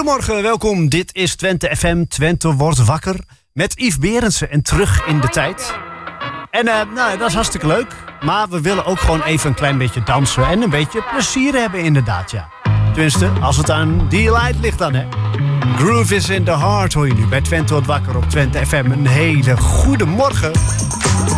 Goedemorgen, welkom. Dit is Twente FM. Twente wordt wakker met Yves Berendsen en terug in de tijd. En dat is hartstikke leuk. Maar we willen ook gewoon even een klein beetje dansen en een beetje plezier hebben inderdaad, ja. Tenminste, als het aan die light ligt dan, hè. Groove is in the heart hoor je nu bij Twente wordt wakker op Twente FM. Een hele goede morgen.